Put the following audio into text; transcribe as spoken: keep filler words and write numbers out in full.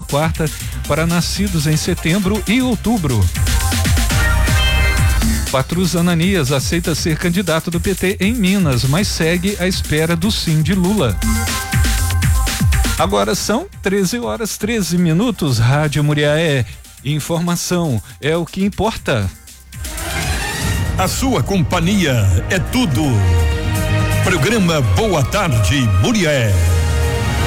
quarta para nascidos em setembro e outubro. Patrus Ananias aceita ser candidato do P T em Minas, mas segue à espera do sim de Lula. Agora são treze horas treze minutos. Rádio Muriaé. Informação é o que importa. A sua companhia é tudo. Programa Boa Tarde Muriaé.